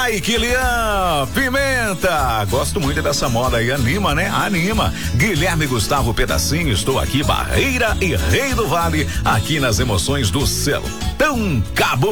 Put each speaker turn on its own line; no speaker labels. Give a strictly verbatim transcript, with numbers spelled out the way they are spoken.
Ai, Kilian Pimenta, gosto muito dessa moda aí, anima, né? Anima. Guilherme Gustavo Pedacinho, estou aqui, Barreira e Rei do Vale, aqui nas emoções do Sertão Cabo.